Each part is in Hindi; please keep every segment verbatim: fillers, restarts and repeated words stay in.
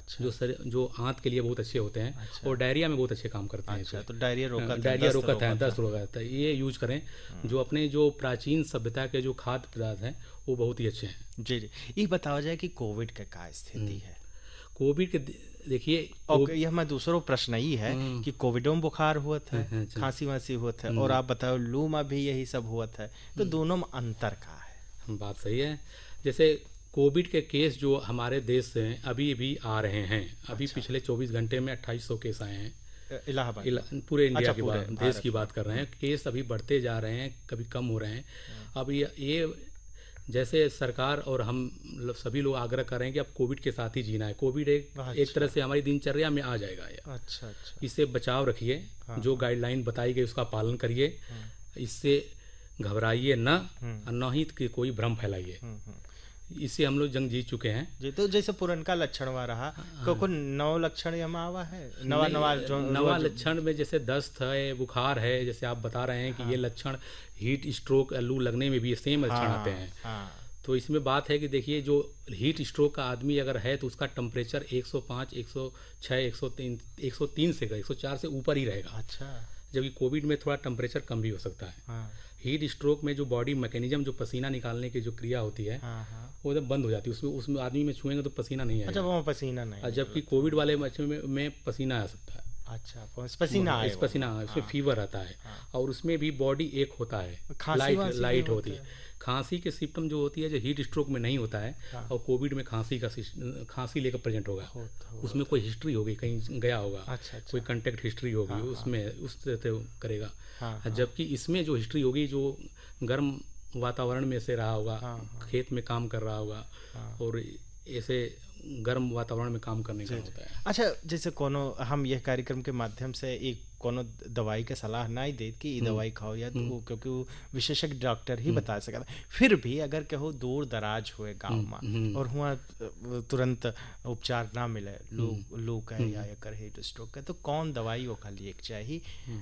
अच्छा। जो सर जो आंत के लिए बहुत अच्छे होते हैं। अच्छा। और डायरिया में बहुत अच्छे काम करते हैं। अच्छा, तो डायरिया रोकता है, डायरिया दस्त रोकता है, रोकता दस्त रोकता है, ये यूज करें। जो अपने जो प्राचीन सभ्यता के जो खाद्य पदार्थ हैं वो बहुत ही अच्छे हैं। जी जी। ये बताओ जाए कि कोविड का क्या स्थिति है? कोविड के देखिए, और यह मैं दूसरो प्रश्न ही है हम्म। कि कोविडों में बुखार हुआ था, अच्छा। खांसी वांसी हुआ था, और आप बताओ लू में भी यही सब हुआ था, तो दोनों में अंतर क्या है? बात सही है। जैसे कोविड के केस जो हमारे देश से अभी भी आ रहे हैं, अभी अच्छा। पिछले चौबीस घंटे में अट्ठाईस सौ केस आए हैं इलाहाबाद इला, पूरे इंडिया अच्छा, की पूरे बात, देश भारत की में। बात कर रहे हैं। केस अभी बढ़ते जा रहे हैं, कभी कम हो रहे हैं। अब ये, ये जैसे सरकार और हम लोग सभी लोग आग्रह कर रहे हैं कि अब कोविड के साथ ही जीना है। कोविड एक अच्छा। एक तरह से हमारी दिनचर्या में आ जाएगा ये। अच्छा अच्छा। इससे बचाव रखिए। हाँ, जो हाँ। गाइडलाइन बताई गई उसका पालन करिए। इससे घबराइए न, और न ही कि कोई भ्रम फैलाइए। इससे हम लोग जंग जीत चुके हैं जी। तो जैसे पुरनका लक्षण हुआ रहा, को को नव लक्षण यम आवा है, नवा नवा जो नवा लक्षण में जैसे दस्त है, बुखार है, जैसे आप बता रहे हैं कि हाँ। ये लक्षण हीट स्ट्रोक, लू लगने में भी सेम लक्षण हाँ, आते हैं। हाँ। तो इसमें बात है कि देखिए, जो हीट स्ट्रोक का आदमी अगर है तो उसका टेम्परेचर एक सौ पाँच, एक सौ छह, एक सौ तीन, एक सौ तीन से एक सौ चार से ऊपर ही रहेगा। अच्छा। जबकि कोविड में थोड़ा टेम्परेचर कम भी हो सकता है। हाँ। हीट स्ट्रोक में जो बॉडी मैकेनिज्म, जो पसीना निकालने की जो क्रिया होती है, हाँ, हाँ। वो एकदम बंद हो जाती है। उसमें उसमें आदमी में छुएंगे तो पसीना नहीं आएगा। अच्छा, वो पसीना नहीं। जबकि कोविड वाले बच्चे में, में पसीना आ सकता है। अच्छा, पसीना आए, इस पसीना उसमें हाँ। फीवर आता है। हाँ। और उसमें भी बॉडी एक होता है, खांसी लाइट लाइट भी होती है। खांसी के सिम्टम जो होती है, जो हीट स्ट्रोक में नहीं होता है। हाँ। और कोविड में खांसी का खांसी लेकर प्रेजेंट होगा। होता, होता। उसमें कोई हिस्ट्री होगी, कहीं गया होगा। अच्छा, अच्छा। कोई कंटेक्ट हिस्ट्री होगी। हाँ, उसमें उस तरह से करेगा। हाँ, हाँ। जबकि इसमें जो हिस्ट्री होगी, जो गर्म वातावरण में से रहा होगा, हाँ, हाँ। खेत में काम कर रहा होगा, हाँ। और ऐसे गर्म वातावरण में काम करने का होता है। अच्छा, जैसे कोनो हम यह कार्यक्रम के माध्यम से एक कोनो दवाई के सलाह नहीं देत कि ये दवाई खाओ, या तो क्योंकि वो विशेषज्ञ डॉक्टर ही बता सकता। फिर भी अगर कहो दूर दराज हुए गांव में और हुआ तुरंत उपचार ना मिले, लोग लोग कहे या कर हीट स्ट्रोक का, तो कौन दवाई वो खा लिए चाहिए?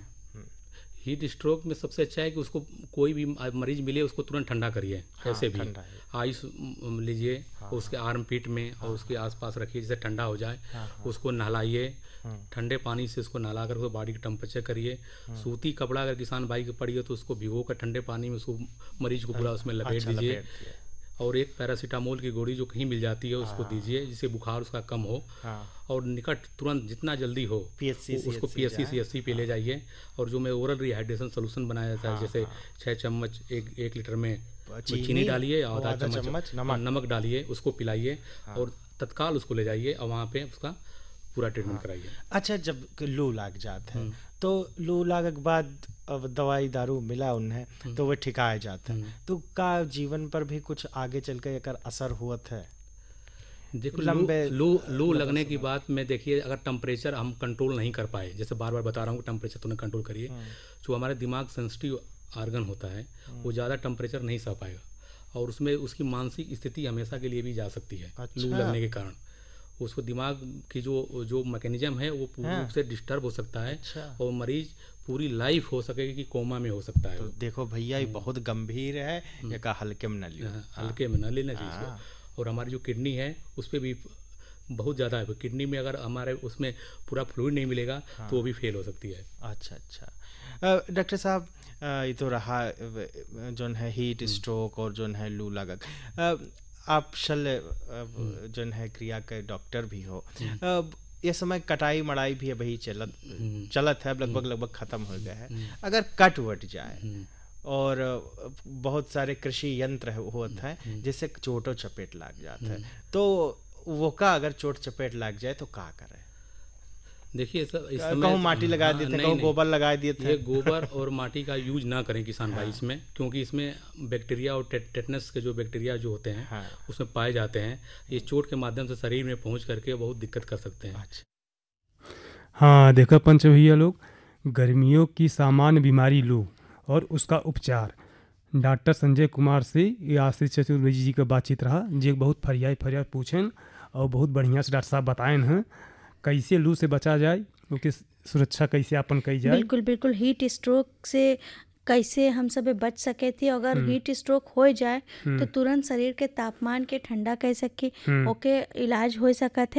हीट स्ट्रोक में सबसे अच्छा है कि उसको कोई भी मरीज मिले उसको तुरंत ठंडा करिए। हाँ, ऐसे भी आइस लीजिए। हाँ, उसके आर्म पीट में। हाँ, और उसके आसपास रखिए, जिससे ठंडा हो जाए। हाँ, उसको नहलाइए। हाँ, ठंडे पानी से उसको नहला कर उसको बॉडी का टेम्परेचर करिए। हाँ, सूती कपड़ा अगर किसान भाई की पड़ी हो तो उसको भिगो कर ठंडे पानी में उसको मरीज को पूरा उसमें लपेट अच्छा, दीजिए। और एक पैरासीटामोल की गोली जो कहीं मिल जाती है उसको दीजिए, जिससे बुखार उसका कम हो। हाँ, और निकट तुरंत जितना जल्दी हो पीएचसी उसको पीएचसी सीएचसी पे ले जाइए। और जो मैं ओरल रिहाइड्रेशन सोल्यूशन बनाया जाता है, जैसे छः चम्मच एक एक लीटर में चीनी डालिए, आधा चम्मच नमक डालिए, उसको पिलाइए। और तत्काल उसको ले जाइए और वहाँ पे उसका पूरा ट्रीटमेंट कराइए। अच्छा, जब लू लाग जाता है तो लू लागने के बाद अब दवाई दारू मिला उन्हें तो वह ठिकाए जाता है, तो का जीवन पर भी कुछ आगे चल कर एक असर हुआ है? देखो, लंबे लू लू लगने की बात में देखिए, अगर टेम्परेचर हम कंट्रोल नहीं कर पाए, जैसे बार बार बता रहा हूँ टेम्परेचर तो कंट्रोल करिए। जो हमारे दिमाग सेंसिटिव आर्गन होता है वो ज़्यादा टेम्परेचर नहीं सह पाएगा, और उसमें उसकी मानसिक स्थिति हमेशा के लिए भी जा सकती है। अच्छा। लू लगने के कारण उसको दिमाग की जो जो मैकेनिज्म है वो पूर्ण रूप से डिस्टर्ब हो सकता है। अच्छा। और मरीज पूरी लाइफ हो सकेगी कि कोमा में हो सकता है। तो देखो भैया, ये बहुत गंभीर है, ये का हल्के में न लियो। हल्के में न लेना चाहिए। और हमारी जो किडनी है उस पर भी बहुत ज़्यादा है। किडनी में अगर हमारे उसमें पूरा फ्लूइड नहीं मिलेगा तो वो भी फेल हो सकती है। अच्छा अच्छा। डॉक्टर साहब, ये तो रहा जो है हीट स्ट्रोक और जो है लू लागक। आप शल्य जो है क्रिया के डॉक्टर भी हो, ये समय कटाई मड़ाई भी अभी चलत चलत है, अब लगभग लगभग खत्म हो गया है। अगर कट वट जाए और बहुत सारे कृषि यंत्र होते हैं जिससे चोटो चपेट लग जाता है, तो वो का अगर चोट चपेट लग जाए तो क्या करे? देखिए, इस समय माटी लगा दिए थे, कहूँ गोबर लगा दिए थे। ये गोबर और माटी का यूज ना करें किसान भाई इसमें, क्योंकि इसमें बैक्टीरिया और टेटनस के जो बैक्टीरिया जो होते हैं हाँ। उसमें पाए जाते हैं। ये चोट के माध्यम से शरीर में पहुंच करके बहुत दिक्कत कर सकते हैं। हाँ, देखो पंच भैया लोग, गर्मियों की सामान्य बीमारी लू और उसका उपचार डॉक्टर संजय कुमार से ये आशीष चतुर्वेदी जी का बातचीत रहा, जी बहुत फरियाई फरियाई पूछें और बहुत बढ़िया से डॉक्टर साहब बताएं हैं कैसे लू से बचा जाए, उसकी सुरक्षा कैसे अपन कही जाए। बिल्कुल बिल्कुल। हीट स्ट्रोक से कैसे हम सब बच सके थे, अगर हीट स्ट्रोक हो जाए तो तुरंत शरीर के तापमान के ठंडा कह सके, ओके इलाज हो सकता है।